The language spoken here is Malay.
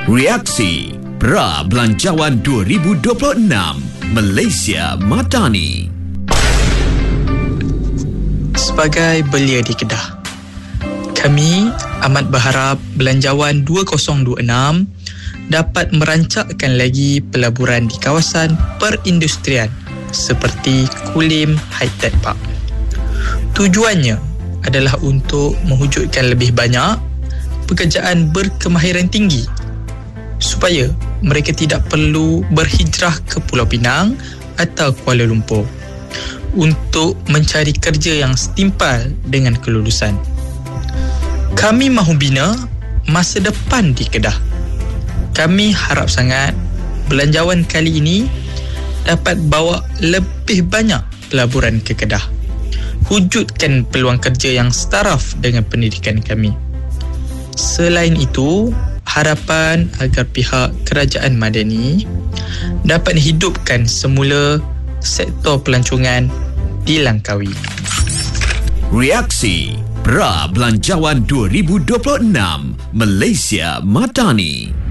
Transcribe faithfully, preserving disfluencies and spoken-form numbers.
Reaksi Pra Belanjawan dua ribu dua puluh enam Malaysia Madani. Sebagai belia di Kedah, kami amat berharap Belanjawan dua ribu dua puluh enam dapat merancakkan lagi pelaburan di kawasan perindustrian seperti Kulim Hi-Tech Park. Tujuannya adalah untuk mewujudkan lebih banyak pekerjaan berkemahiran tinggi supaya mereka tidak perlu berhijrah ke Pulau Pinang atau Kuala Lumpur untuk mencari kerja yang setimpal dengan kelulusan. Kami mahu bina masa depan di Kedah. Kami harap sangat Belanjawan kali ini dapat bawa lebih banyak pelaburan ke Kedah. Wujudkan peluang kerja yang setaraf dengan pendidikan kami. Selain itu, harapan agar pihak Kerajaan Madani dapat hidupkan semula sektor pelancongan di Langkawi. Reaksi Pra Belanjawan dua ribu dua puluh enam Malaysia Madani.